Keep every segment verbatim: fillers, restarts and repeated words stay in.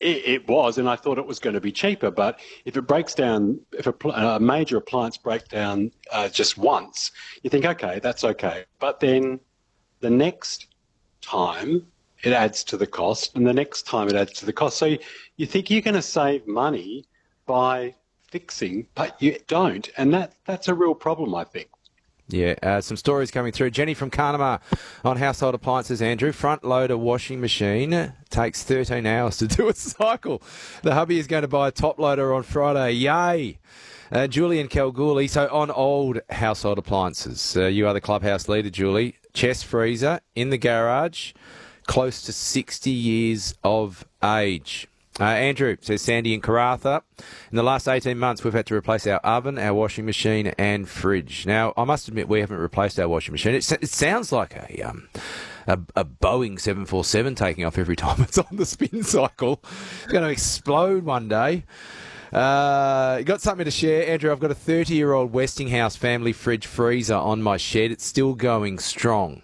It, it was, and I thought it was going to be cheaper. But if it breaks down, if a, pl- a major appliance breaks down uh, just once, you think, okay, that's okay. But then the next time it adds to the cost, and the next time it adds to the cost. So you, you think you're going to save money by fixing, but you don't, and that that's a real problem, I think. Yeah, uh, some stories coming through. Jenny from Carnamah on household appliances, Andrew. Front loader washing machine takes thirteen hours to do a cycle. The hubby is going to buy a top loader on Friday. Yay! Uh, Julie in Kalgoorlie. So on old household appliances, uh, you are the clubhouse leader, Julie. Chest freezer in the garage, close to sixty years of age. Uh, Andrew, says Sandy in Karratha, in the last eighteen months we've had to replace our oven, our washing machine and fridge. Now, I must admit we haven't replaced our washing machine. It, it sounds like a, um, a a Boeing seven forty-seven taking off every time it's on the spin cycle. It's going to explode one day. Uh, you got something to share, Andrew? I've got a thirty-year-old Westinghouse family fridge freezer on my shed. It's still going strong.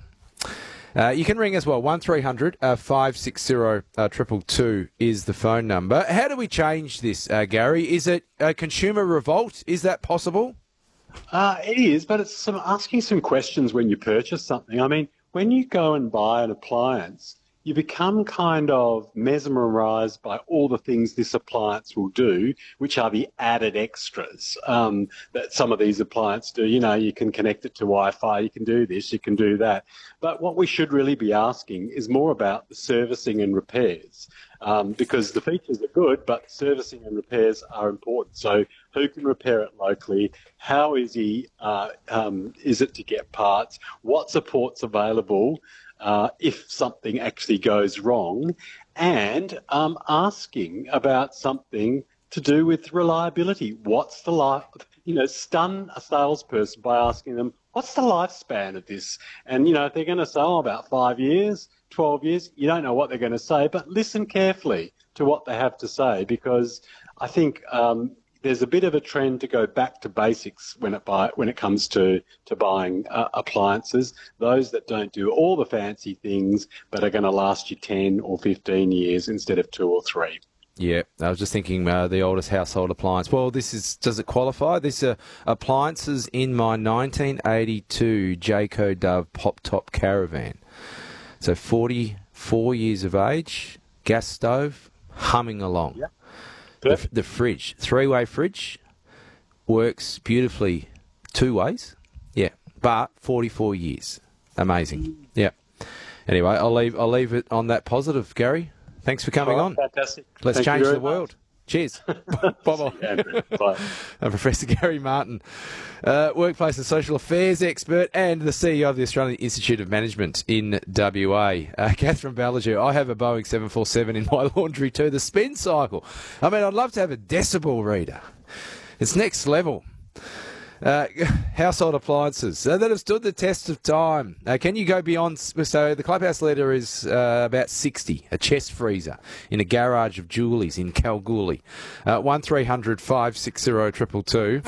Uh, you can ring as well. one three hundred five six zero two two is the phone number. How do we change this, uh, Gary? Is it a consumer revolt? Is that possible? Uh, it is, but it's some asking some questions when you purchase something. I mean, when you go and buy an appliance, you become kind of mesmerised by all the things this appliance will do, which are the added extras um, that some of these appliances do. You know, you can connect it to Wi-Fi, you can do this, you can do that. But what we should really be asking is more about the servicing and repairs, um, because the features are good, but servicing and repairs are important. So who can repair it locally? How easy uh, um, is it to get parts? What support's available Uh, if something actually goes wrong, and um, asking about something to do with reliability. What's the life? You know, stun a salesperson by asking them, what's the lifespan of this? And, you know, if they're going to say, oh, about five years, twelve years, you don't know what they're going to say, but listen carefully to what they have to say, because I think um, there's a bit of a trend to go back to basics when it buy, when it comes to to buying uh, appliances. Those that don't do all the fancy things, but are going to last you ten or fifteen years instead of two or three. Yeah, I was just thinking uh, the oldest household appliance. Well, this is does it qualify? This are uh, appliances in my nineteen eighty-two Jayco Dove Pop Top Caravan. So forty-four years of age, gas stove, humming along. Yeah. The, the fridge, three-way fridge, works beautifully two ways. Yeah, but forty-four years, amazing. Yeah. Anyway, I'll leave. I'll leave it on that positive. Gary, thanks for coming Oh, on. fantastic. Let's Thank change you the very world. much. Cheers. Bye-bye. Yeah, bye. Uh, Professor Gary Martin, uh, workplace and social affairs expert and the C E O of the Australian Institute of Management in W A. Uh, Catherine Ballagher, I have a Boeing seven forty-seven in my laundry too, the spin cycle. I mean, I'd love to have a decibel reader. It's next level. Uh, household appliances uh, that have stood the test of time. Uh, can you go beyond? So the clubhouse leader is uh, about sixty, a chest freezer in a garage of Julie's in Kalgoorlie. Uh, one three hundred five six zero two two two.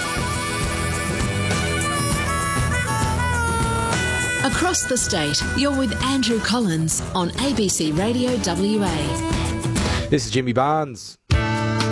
Across the state, you're with Andrew Collins on A B C Radio W A. This is Jimmy Barnes.